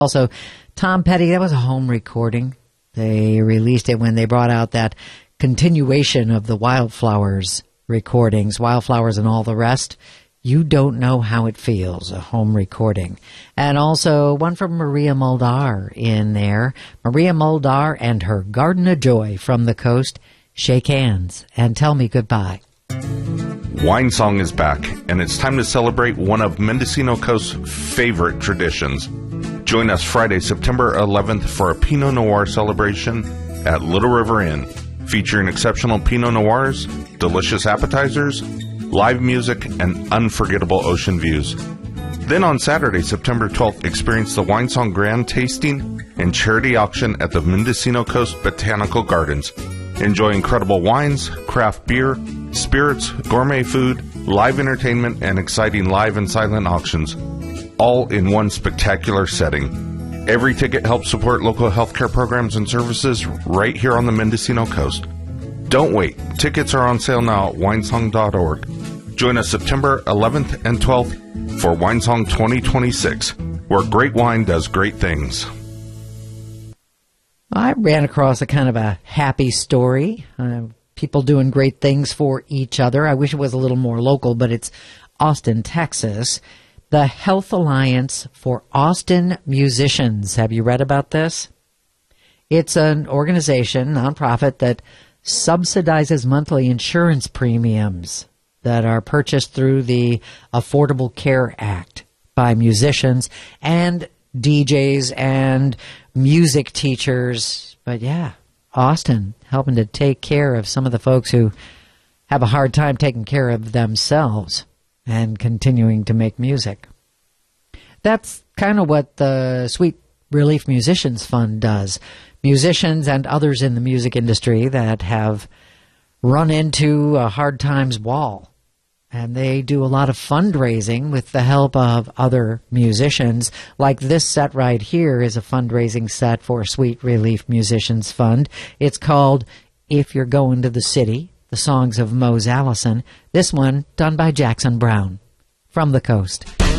Also, Tom Petty, that was a home recording. They released it when they brought out that continuation of the Wildflowers recordings, Wildflowers and All the Rest. You Don't Know How It Feels, a home recording. And also one from Maria Muldaur in there. Maria Muldaur and her Garden of Joy from the coast. Shake hands and tell me goodbye. Wine Song is back, and it's time to celebrate one of Mendocino Coast's favorite traditions. Join us Friday, September 11th for a Pinot Noir celebration at Little River Inn, featuring exceptional Pinot Noirs, delicious appetizers, live music, and unforgettable ocean views. Then on Saturday, September 12th, experience the Wine Song Grand Tasting and Charity Auction at the Mendocino Coast Botanical Gardens. Enjoy incredible wines, craft beer, spirits, gourmet food, live entertainment, and exciting live and silent auctions, all in one spectacular setting. Every ticket helps support local healthcare programs and services right here on the Mendocino Coast. Don't wait. Tickets are on sale now at winesong.org. Join us September 11th and 12th for Winesong 2026, where great wine does great things. I ran across a kind of a happy story. People doing great things for each other. I wish it was a little more local, but it's Austin, Texas. The Health Alliance for Austin Musicians. Have you read about this? It's an organization, nonprofit, that subsidizes monthly insurance premiums that are purchased through the Affordable Care Act by musicians and DJs and music teachers. But yeah, Austin helping to take care of some of the folks who have a hard time taking care of themselves and continuing to make music. That's kind of what the Sweet Relief Musicians Fund does. Musicians and others in the music industry that have run into a hard times wall. And they do a lot of fundraising with the help of other musicians. Like this set right here is a fundraising set for Sweet Relief Musicians Fund. It's called If You're Going to the City, the songs of Mose Allison. This one done by Jackson Brown from the coast.